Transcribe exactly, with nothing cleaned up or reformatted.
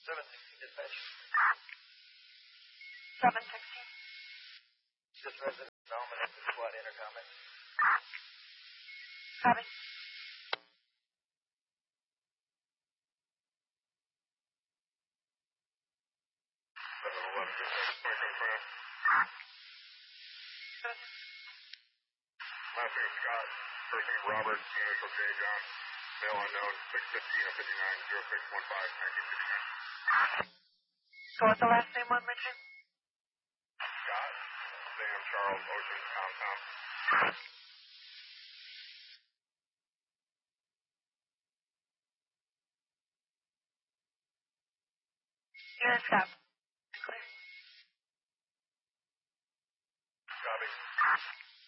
seven sixteen dispatch. seven sixteen. This resident Bellman at the squad intercom. Copy. seven eleven dispatch. Point seven five. Last name Scott. First name Robert. Initial J. John. Male unknown. six fifteen of fifty-nine. zero six one five. nineteen fifty-nine. So what's the last name one, Richard? Scott. Sam Charles Ocean Tom Tom. You're Scott.